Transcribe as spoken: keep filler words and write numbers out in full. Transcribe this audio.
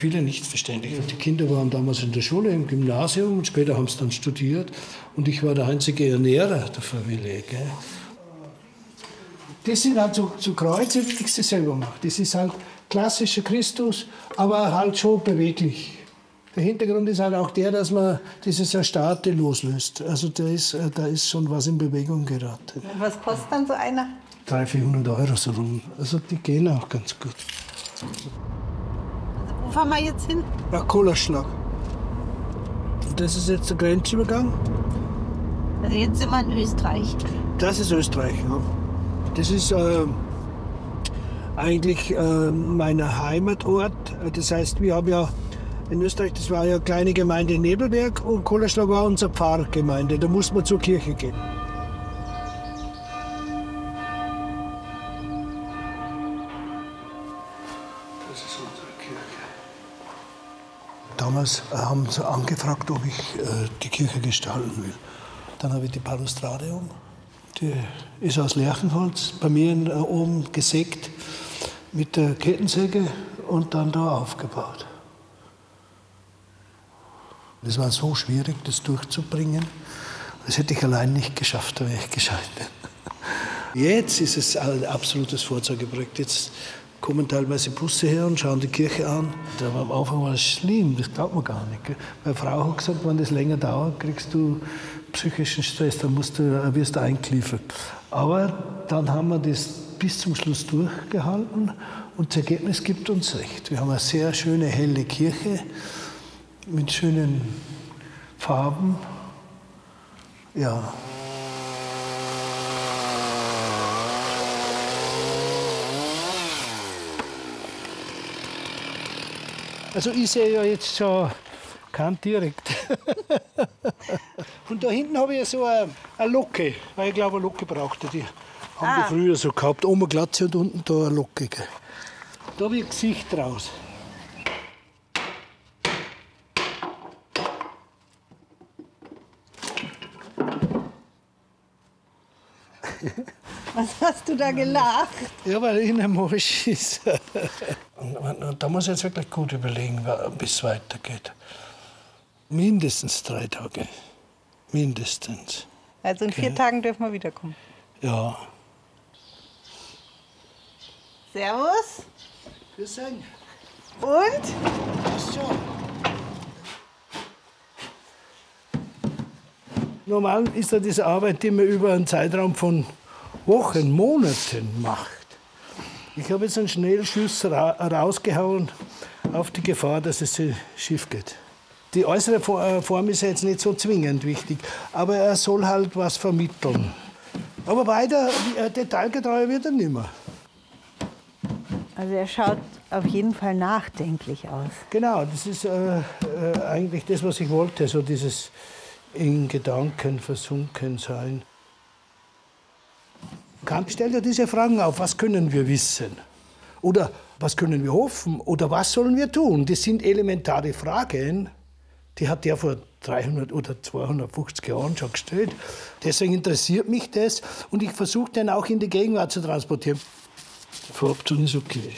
Viele nicht verständlich. Die Kinder waren damals in der Schule, im Gymnasium und später haben sie dann studiert. Und ich war der einzige Ernährer der Familie. Gell? Das sind halt so, so Kreuze, die ich selber mache. Das ist halt klassischer Christus, aber halt schon beweglich. Der Hintergrund ist halt auch der, dass man dieses Erstarrte loslöst. Also da ist, da ist schon was in Bewegung geraten. Und was kostet dann so einer? dreihundert, vierhundert Euro so rum. Also die gehen auch ganz gut. Wo fahren wir jetzt hin? Nach Kohlerschlag. Und das ist jetzt der Grenzübergang. Also jetzt sind wir in Österreich. Das ist Österreich, ja. Das ist äh, eigentlich äh, mein Heimatort. Das heißt, wir haben ja in Österreich, das war ja eine kleine Gemeinde in Nebelberg und Kohlerschlag war unsere Pfarrgemeinde. Da muss man zur Kirche gehen. Das ist unsere Kirche. Damals haben sie angefragt, ob ich äh, die Kirche gestalten will. Dann habe ich die Balustrade um. Die ist aus Lärchenholz, bei mir in, äh, oben gesägt mit der Kettensäge und dann da aufgebaut. Es war so schwierig, das durchzubringen. Das hätte ich allein nicht geschafft, da wäre ich gescheitert. Jetzt ist es ein absolutes Vorzeigeprojekt. Jetzt kommen teilweise Busse her und schauen die Kirche an. Aber am Anfang war es schlimm, das glaubt man gar nicht. Meine Frau hat gesagt, wenn das länger dauert, kriegst du psychischen Stress, dann musst du, wirst du eingeliefert. Aber dann haben wir das bis zum Schluss durchgehalten und das Ergebnis gibt uns recht. Wir haben eine sehr schöne, helle Kirche mit schönen Farben. Ja. Also ich sehe ja jetzt schon keinen direkt. Und da hinten habe ich ja so eine, eine Locke, weil ich glaube, eine Locke brauchte die. Haben Ah. die früher so gehabt, oben eine Glatze und unten da eine Locke. Gell. Da habe ich ein Gesicht raus. Was hast du da gelacht? Ja, weil innen Morsch ist. Und da muss ich jetzt wirklich gut überlegen, bis es weitergeht. Mindestens drei Tage. Mindestens. Also in vier Okay. Tagen dürfen wir wiederkommen. Ja. Servus. Grüß euch. Und? Passt schon. Normal ist ja diese Arbeit, die man über einen Zeitraum von Wochen, Monaten macht. Ich habe jetzt einen Schnellschuss ra rausgehauen auf die Gefahr, dass es schief geht. Die äußere Form ist ja jetzt nicht so zwingend wichtig, aber er soll halt was vermitteln. Aber weiter detailgetreu wird er nicht mehr. Also er schaut auf jeden Fall nachdenklich aus. Genau, das ist äh, äh, eigentlich das, was ich wollte, so dieses in Gedanken versunken sein. Kant stellt ja diese Fragen auf, was können wir wissen? Oder was können wir hoffen? Oder was sollen wir tun? Das sind elementare Fragen, die hat er vor dreihundert oder zweihundertfünfzig Jahren schon gestellt. Deswegen interessiert mich das und ich versuche den auch in die Gegenwart zu transportieren. Die Farbton ist okay.